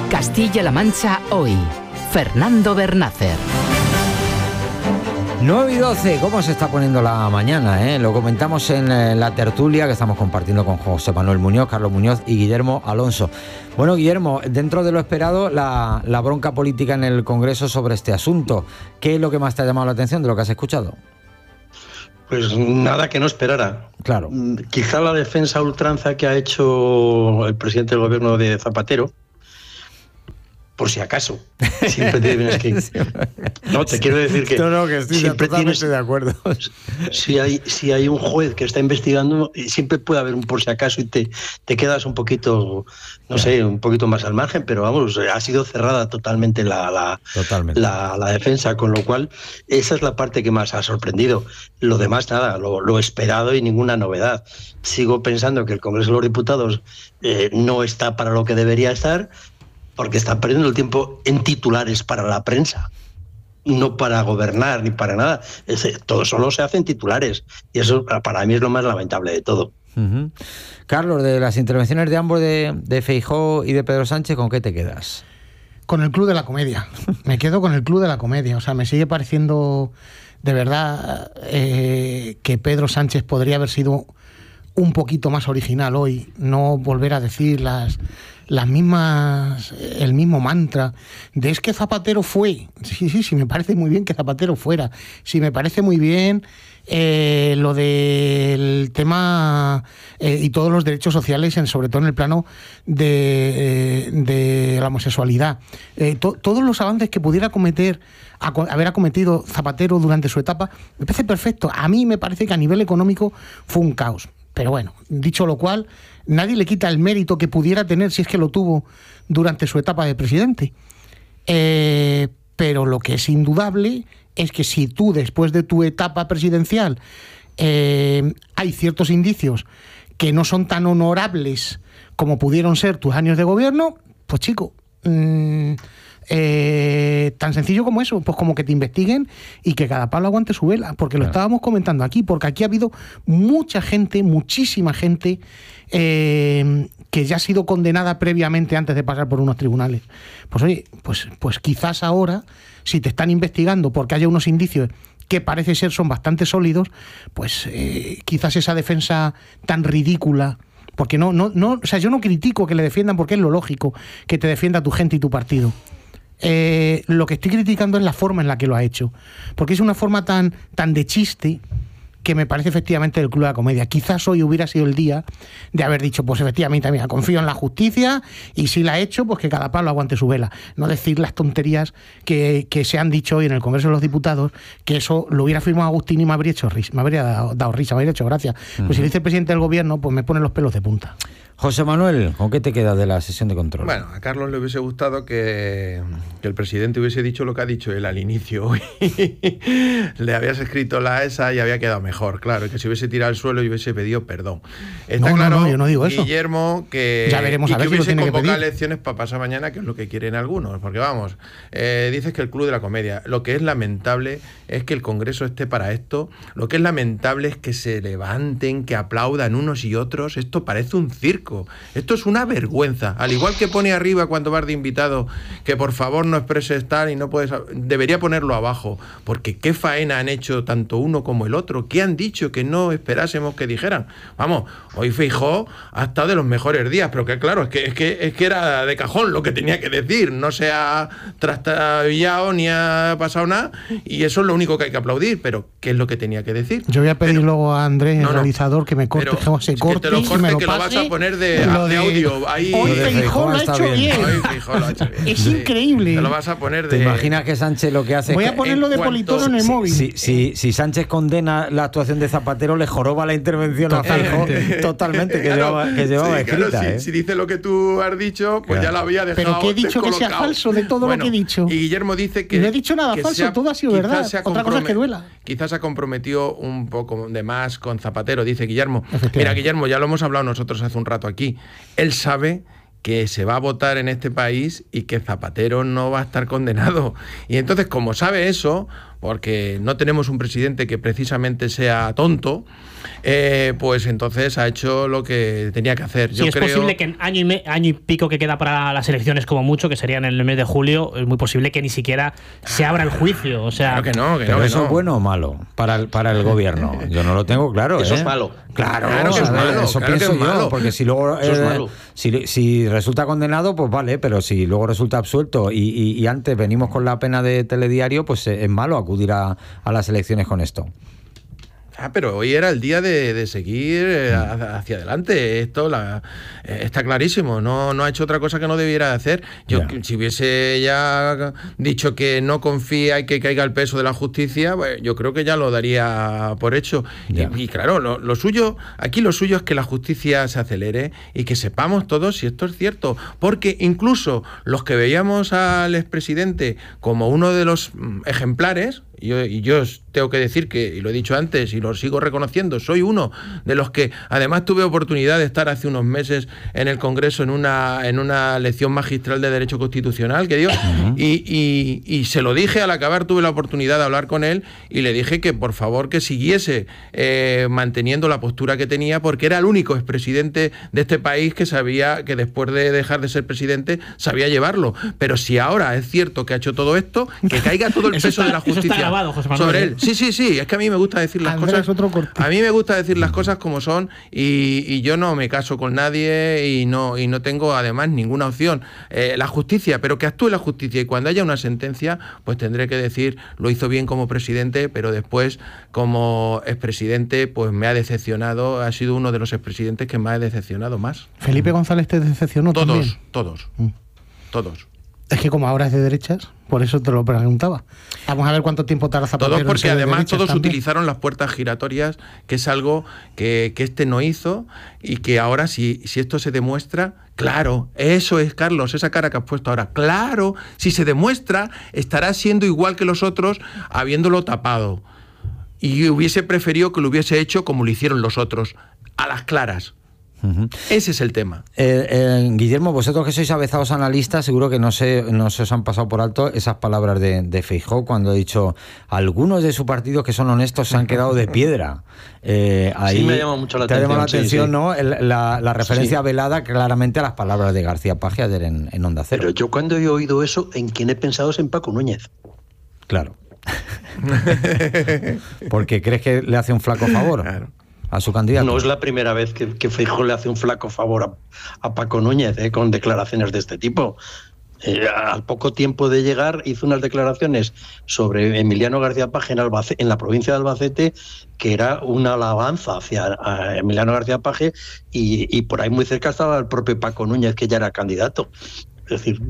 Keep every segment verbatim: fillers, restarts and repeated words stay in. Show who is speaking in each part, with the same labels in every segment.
Speaker 1: Castilla-La Mancha hoy. Fernando Bernácer.
Speaker 2: nueve y doce, ¿cómo se está poniendo la mañana? Eh? Lo comentamos en eh, la tertulia que estamos compartiendo con José Manuel Muñoz, Carlos Muñoz y Guillermo Alonso. Bueno, Guillermo, dentro de lo esperado, la, la bronca política en el Congreso sobre este asunto. ¿Qué es lo que más te ha llamado la atención de lo que has escuchado?
Speaker 3: Pues nada que no esperara.
Speaker 2: Claro.
Speaker 3: Quizá la defensa a ultranza que ha hecho el presidente del gobierno de Zapatero, por si acaso. Siempre tienes que... No, te quiero decir que...
Speaker 2: No, no, que estoy
Speaker 3: siempre
Speaker 2: totalmente
Speaker 3: tienes...
Speaker 2: de acuerdo.
Speaker 3: Si hay, si hay un juez que está investigando, siempre puede haber un por si acaso y te, te quedas un poquito, no sé, un poquito más al margen, pero vamos, ha sido cerrada totalmente la, la,
Speaker 2: totalmente.
Speaker 3: la, la defensa, con lo cual esa es la parte que más ha sorprendido. Lo demás, nada, lo, lo esperado y ninguna novedad. Sigo pensando que el Congreso de los Diputados eh, no está para lo que debería estar, porque están perdiendo el tiempo en titulares para la prensa, no para gobernar ni para nada. Es, todo solo se hace en titulares, y eso para mí es lo más lamentable de todo.
Speaker 2: Uh-huh. Carlos, de las intervenciones de ambos, de, de Feijóo y de Pedro Sánchez, ¿con qué te quedas?
Speaker 4: Con el Club de la Comedia. Me quedo con el Club de la Comedia. O sea, me sigue pareciendo de verdad eh, que Pedro Sánchez podría haber sido un poquito más original hoy, no volver a decir las... las mismas, el mismo mantra de es que Zapatero fue. Sí, sí, sí, me parece muy bien que Zapatero fuera. Sí, me parece muy bien eh, lo del tema eh, y todos los derechos sociales, en, sobre todo en el plano de, eh, de la homosexualidad. Eh, to, todos los avances que pudiera cometer, a, haber acometido Zapatero durante su etapa, me parece perfecto. A mí me parece que a nivel económico fue un caos. Pero bueno, dicho lo cual, nadie le quita el mérito que pudiera tener, si es que lo tuvo, durante su etapa de presidente. Eh, pero lo que es indudable es que si tú, después de tu etapa presidencial, eh, hay ciertos indicios que no son tan honorables como pudieron ser tus años de gobierno, pues chico... Mmm, Eh, tan sencillo como eso, pues como que te investiguen y que cada palo aguante su vela, porque lo claro. estábamos comentando aquí, porque aquí ha habido mucha gente, muchísima gente eh, que ya ha sido condenada previamente antes de pasar por unos tribunales. Pues oye, pues, pues quizás ahora, si te están investigando porque haya unos indicios que parece ser son bastante sólidos, pues eh, quizás esa defensa tan ridícula. Porque no, no, no, o sea, yo no critico que le defiendan, porque es lo lógico que te defienda tu gente y tu partido. Eh, lo que estoy criticando es la forma en la que lo ha hecho, porque es una forma tan, tan de chiste que me parece efectivamente el Club de la Comedia. Quizás hoy hubiera sido el día de haber dicho, pues efectivamente, mira, confío en la justicia y si la ha hecho, pues que cada palo aguante su vela. No decir las tonterías que, que se han dicho hoy en el Congreso de los Diputados, que eso lo hubiera firmado Agustín y me habría hecho risa, me habría dado, dado risa, me habría hecho gracia. Uh-huh. Pues si le dice el presidente del gobierno, pues me pone los pelos de punta.
Speaker 2: José Manuel, ¿con qué te quedas de la sesión de control?
Speaker 5: Bueno, a Carlos le hubiese gustado que, que el presidente hubiese dicho lo que ha dicho él al inicio hoy. Le habías escrito la esa y había quedado mejor, claro, que si hubiese tirado al suelo y hubiese pedido perdón. Está
Speaker 4: no,
Speaker 5: claro,
Speaker 4: no, no, yo no digo eso.
Speaker 5: Guillermo, que,
Speaker 4: ya veremos
Speaker 5: y
Speaker 4: a ver
Speaker 5: que hubiese
Speaker 4: si lo tiene
Speaker 5: convocado
Speaker 4: que pedir.
Speaker 5: elecciones para pasar mañana, que es lo que quieren algunos, porque vamos, eh, dices que el Club de la Comedia, lo que es lamentable es que el Congreso esté para esto, lo que es lamentable es que se levanten, que aplaudan unos y otros, esto parece un circo, esto es una vergüenza, al igual que pone arriba cuando vas de invitado que por favor no expreses tal y no puedes, debería ponerlo abajo, porque qué faena han hecho tanto uno como el otro, qué han dicho que no esperásemos que dijeran. Vamos, hoy Feijóo ha estado de los mejores días, pero que claro, es que, es que, es que era de cajón lo que tenía que decir, no se ha trastabillado ni ha pasado nada y eso es lo único que hay que aplaudir, pero ¿qué es lo que tenía que decir?
Speaker 4: Yo voy a pedir pero, luego a Andrés, el no, realizador, que me corte,
Speaker 5: pero,
Speaker 4: que se corte,
Speaker 5: que te lo corte,
Speaker 4: y me lo
Speaker 5: que
Speaker 4: pase,
Speaker 5: lo vas a poner de, de, de audio. Ahí,
Speaker 4: hoy Feijóo lo ha hecho bien. bien.
Speaker 5: Hoy Feijóo lo ha hecho bien.
Speaker 4: Es
Speaker 5: sí.
Speaker 4: increíble.
Speaker 5: Te lo vas a poner de...
Speaker 2: ¿Te imaginas que Sánchez lo que hace?
Speaker 4: Voy a ponerlo de
Speaker 5: cuanto...
Speaker 4: Politoro en el
Speaker 2: si,
Speaker 4: móvil.
Speaker 2: Si, si, si Sánchez condena la actuación de Zapatero, le joroba la intervención a Feijóo totalmente, que
Speaker 5: claro,
Speaker 2: llevaba, que llevaba
Speaker 5: sí,
Speaker 2: escrita.
Speaker 5: Claro,
Speaker 2: ¿eh?
Speaker 5: si, si dice lo que tú has dicho, pues claro. ya lo había dejado.
Speaker 4: Pero que he dicho que sea falso de todo
Speaker 5: bueno,
Speaker 4: lo que he dicho.
Speaker 5: Y Guillermo dice que...
Speaker 4: No he dicho nada falso, ha, todo ha sido verdad. Otra cosa es que duela.
Speaker 5: Quizás se ha comprometido un poco de más con Zapatero, dice Guillermo. Mira, Guillermo, ya lo hemos hablado nosotros hace un rato aquí. Él sabe que se va a votar en este país y que Zapatero no va a estar condenado. Y entonces, como sabe eso, porque no tenemos un presidente que precisamente sea tonto, eh, pues entonces ha hecho lo que tenía que hacer.
Speaker 6: Sí,
Speaker 5: Yo
Speaker 6: es
Speaker 5: creo...
Speaker 6: posible que en año y, me, año y pico que queda para las elecciones como mucho, que serían en el mes de julio, es muy posible que ni siquiera se abra el juicio. O sea,
Speaker 5: Claro que no, que
Speaker 2: ¿Pero
Speaker 5: no, que
Speaker 2: eso
Speaker 5: no.
Speaker 2: es bueno o malo para el, para el gobierno? Yo no lo tengo claro.
Speaker 3: Eso
Speaker 2: ¿eh?
Speaker 3: es malo.
Speaker 2: Claro,
Speaker 5: Claro que es
Speaker 2: a ver,
Speaker 5: malo,
Speaker 2: eso
Speaker 5: claro que
Speaker 2: pienso
Speaker 5: es
Speaker 2: yo,
Speaker 5: malo.
Speaker 2: porque si luego
Speaker 3: Eso es
Speaker 2: eh,
Speaker 3: malo.
Speaker 2: si, si resulta condenado, pues vale, pero si luego resulta absuelto y, y, y antes venimos con la pena de telediario, pues eh, es malo acudir a, a las elecciones con esto.
Speaker 5: Ah, pero hoy era el día de, de seguir eh, hacia adelante. Esto la, eh, está clarísimo. No, no ha hecho otra cosa que no debiera hacer. Yo,
Speaker 2: Ya.
Speaker 5: si hubiese ya dicho que no confía y que caiga el peso de la justicia, pues yo creo que ya lo daría por hecho.
Speaker 2: Ya.
Speaker 5: Y, y claro, lo, lo suyo, aquí lo suyo es que la justicia se acelere y que sepamos todos si esto es cierto. Porque incluso los que veíamos al expresidente como uno de los mm, ejemplares, y yo, y yo tengo que decir que, y lo he dicho antes y lo sigo reconociendo, soy uno de los que además tuve oportunidad de estar hace unos meses en el Congreso en una, en una lección magistral de Derecho Constitucional que dio, uh-huh. y, y, y se lo dije al acabar, tuve la oportunidad de hablar con él y le dije que por favor que siguiese eh, manteniendo la postura que tenía, porque era el único expresidente de este país que sabía que después de dejar de ser presidente sabía llevarlo. Pero si ahora es cierto que ha hecho todo esto, que caiga todo el peso
Speaker 6: está,
Speaker 5: de la justicia
Speaker 6: grabado, José Manuel,
Speaker 5: sobre él. Sí, sí, sí, es que a mí me gusta decir las
Speaker 4: Andrés,
Speaker 5: cosas.
Speaker 4: otro corte.
Speaker 5: A mí me gusta decir las cosas como son y, y yo no me caso con nadie y no, y no tengo además ninguna opción. Eh, la justicia, pero que actúe la justicia y cuando haya una sentencia, pues tendré que decir, lo hizo bien como presidente, pero después como expresidente, pues me ha decepcionado, ha sido uno de los expresidentes que me ha decepcionado más.
Speaker 4: Felipe González te decepcionó
Speaker 5: Todos,
Speaker 4: también.
Speaker 5: todos,
Speaker 4: Mm.
Speaker 5: todos.
Speaker 4: Es que como ahora es de derechas, por eso te lo preguntaba. Vamos a ver cuánto tiempo tarda Zapatero.
Speaker 5: Todos
Speaker 4: en
Speaker 5: porque
Speaker 4: ser de
Speaker 5: además
Speaker 4: derechas
Speaker 5: todos
Speaker 4: también.
Speaker 5: utilizaron las puertas giratorias, que es algo que, que este no hizo y que ahora si, si esto se demuestra, claro, eso es, Carlos, esa cara que has puesto ahora, claro, si se demuestra, estará siendo igual que los otros habiéndolo tapado. Y hubiese preferido que lo hubiese hecho como lo hicieron los otros, a las claras. Uh-huh. Ese es el tema.
Speaker 2: Eh, eh, Guillermo, vosotros que sois avezados analistas, seguro que no se, no se os han pasado por alto esas palabras de, de Feijóo cuando ha dicho algunos de su partido que son honestos se han quedado de piedra. Eh, ahí
Speaker 3: sí, me llama mucho la
Speaker 2: te
Speaker 3: atención.
Speaker 2: Te llama la
Speaker 3: sí,
Speaker 2: atención,
Speaker 3: sí.
Speaker 2: ¿no? El, la, la referencia
Speaker 3: sí.
Speaker 2: velada claramente a las palabras de García Paje ayer en, en Onda Cero.
Speaker 3: Pero yo cuando he oído eso, en quien he pensado es en Paco Núñez.
Speaker 2: Claro. Porque crees que le hace un flaco favor. Claro. A su candidato.
Speaker 3: No es la primera vez que, que Feijóo le hace un flaco favor a, a Paco Núñez eh, con declaraciones de este tipo. Eh, al poco tiempo de llegar hizo unas declaraciones sobre Emiliano García Paje en, Albacete, en la provincia de Albacete, que era una alabanza hacia Emiliano García Paje y, y por ahí muy cerca estaba el propio Paco Núñez, que ya era candidato. Es decir,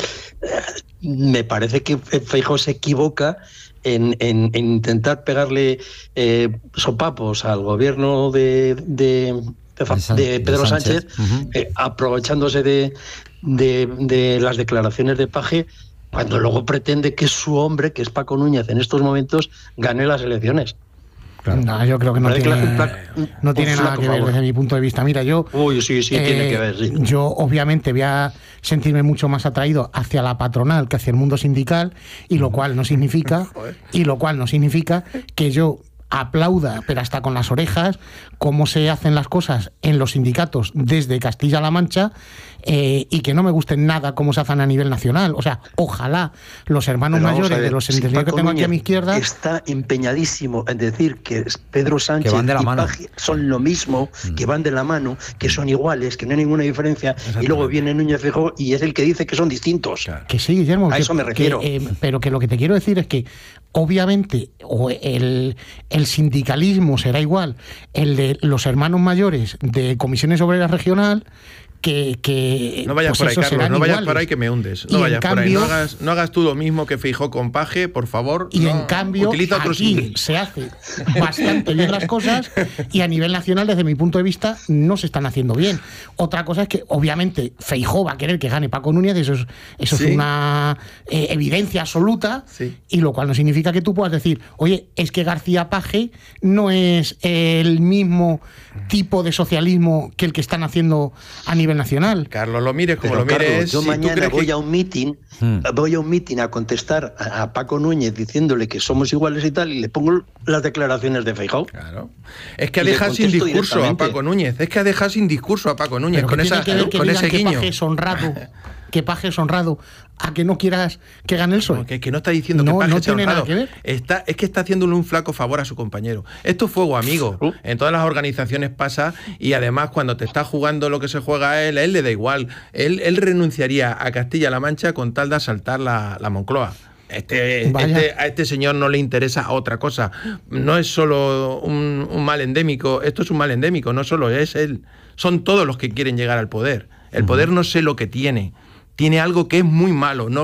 Speaker 3: me parece que Feijóo se equivoca En, en, en intentar pegarle eh, sopapos al gobierno de, de, de, de Pedro Sánchez, Sánchez uh-huh. eh, aprovechándose de, de, de las declaraciones de Paje, cuando luego pretende que su hombre, que es Paco Núñez, en estos momentos gane las elecciones.
Speaker 4: Claro. No, yo creo que no
Speaker 3: Pero
Speaker 4: tiene,
Speaker 3: un placo,
Speaker 4: no tiene nada que ver favor. Desde mi punto de vista. Mira, yo...
Speaker 3: Uy, sí, sí, eh, tiene que ver, sí.
Speaker 4: Yo obviamente voy a sentirme mucho más atraído hacia la patronal que hacia el mundo sindical, y lo cual no significa, y lo cual no significa que yo aplauda, pero hasta con las orejas, cómo se hacen las cosas en los sindicatos desde Castilla-La Mancha, eh, y que no me guste nada cómo se hacen a nivel nacional. O sea, ojalá los hermanos mayores ver, de los entendidos si que tengo aquí a mi izquierda...
Speaker 3: Está empeñadísimo en decir que Pedro Sánchez
Speaker 2: van de la
Speaker 3: y
Speaker 2: mano.
Speaker 3: Paje son lo mismo, mm. que van de la mano, que son iguales, que no hay ninguna diferencia, y luego viene Núñez Feijóo y es el que dice que son distintos.
Speaker 4: Claro. Que sí, Guillermo.
Speaker 3: A
Speaker 4: que,
Speaker 3: eso me refiero.
Speaker 4: Que, eh, pero que lo que te quiero decir es que obviamente o el, el sindicalismo será igual, el de los hermanos mayores de Comisiones Obreras Regional, que, que
Speaker 5: no vayas
Speaker 4: pues
Speaker 5: por ahí, Carlos, no vayas
Speaker 4: iguales.
Speaker 5: por ahí que me hundes. No
Speaker 4: y
Speaker 5: vayas
Speaker 4: cambio,
Speaker 5: por ahí, no hagas, no hagas tú lo mismo que Feijóo con Paje, por favor.
Speaker 4: Y
Speaker 5: no,
Speaker 4: en cambio,
Speaker 5: utiliza otro
Speaker 4: aquí
Speaker 5: símil.
Speaker 4: se hace bastante bien las cosas y a nivel nacional, desde mi punto de vista, no se están haciendo bien. Otra cosa es que, obviamente, Feijóo va a querer que gane Paco Núñez, eso es, eso
Speaker 5: ¿Sí?
Speaker 4: es una eh, evidencia absoluta,
Speaker 5: sí.
Speaker 4: y lo cual no significa que tú puedas decir, oye, es que García Paje no es el mismo tipo de socialismo que el que están haciendo a nivel nivel nacional.
Speaker 5: Carlos, lo mires como
Speaker 3: Pero,
Speaker 5: lo mires.
Speaker 3: Carlos, yo
Speaker 5: si
Speaker 3: mañana
Speaker 5: tú crees
Speaker 3: voy
Speaker 5: que...
Speaker 3: a un meeting,
Speaker 2: Hmm.
Speaker 3: voy a un meeting a contestar a, a Paco Núñez diciéndole que somos iguales y tal, y le pongo las declaraciones de Feijóo.
Speaker 5: Claro. Es que ha
Speaker 3: Y le
Speaker 5: dejado sin
Speaker 3: contesto
Speaker 5: discurso a
Speaker 3: directamente.
Speaker 5: Paco Núñez. Es que ha dejado sin discurso a Paco Núñez
Speaker 4: Pero
Speaker 5: con,
Speaker 4: que
Speaker 5: esa,
Speaker 4: tiene que ver que
Speaker 5: con
Speaker 4: digan
Speaker 5: ese
Speaker 4: que
Speaker 5: guiño.
Speaker 4: Paje es honrado, que Paje es honrado, a que no quieras que gane el P S O E.
Speaker 5: No, que, que no está diciendo
Speaker 4: No,
Speaker 5: que Paje
Speaker 4: no
Speaker 5: sea
Speaker 4: tiene nada
Speaker 5: honrado.
Speaker 4: que ver.
Speaker 5: Está, es que está haciéndole un flaco favor a su compañero. Esto es fuego amigo.
Speaker 3: Uh.
Speaker 5: En todas las organizaciones pasa, y además cuando te está jugando lo que se juega a él, a él le da igual. Él, él renunciaría a Castilla-La Mancha con tal de asaltar la, la Moncloa. Este, este, a este señor no le interesa otra cosa. No es solo un, un mal endémico, esto es un mal endémico, no solo es él. Son todos los que quieren llegar al poder. El poder no sé lo que tiene. Tiene algo que es muy malo, no